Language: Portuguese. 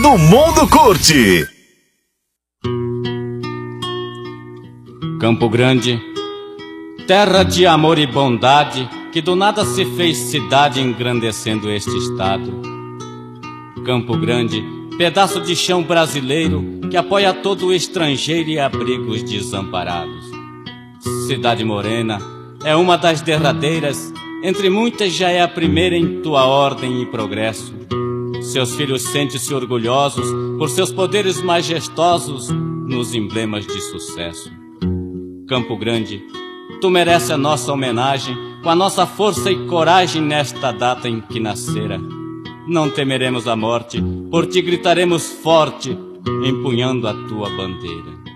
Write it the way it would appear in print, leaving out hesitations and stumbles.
todo mundo curte. Campo Grande, terra de amor e bondade, que do nada se fez cidade engrandecendo este estado. Campo Grande, pedaço de chão brasileiro que apoia todo o estrangeiro e abriga os desamparados. Cidade morena, é uma das derradeiras, entre muitas já é a primeira em tua ordem e progresso. Seus filhos sentem-se orgulhosos por seus poderes majestosos nos emblemas de sucesso. Campo Grande, tu mereces a nossa homenagem com a nossa força e coragem nesta data em que nascera. Não temeremos a morte, por ti gritaremos forte, empunhando a tua bandeira.